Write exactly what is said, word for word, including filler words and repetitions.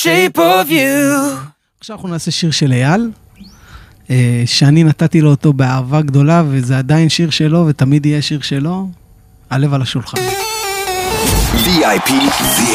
Shape of you. עכשיו אנחנו נעשה שיר של אייל, שאני נתתי לו אותו באהבה גדולה, וזה עדיין שיר שלו, ותמיד יהיה שיר שלו, הלב על השולחן. וי איי פי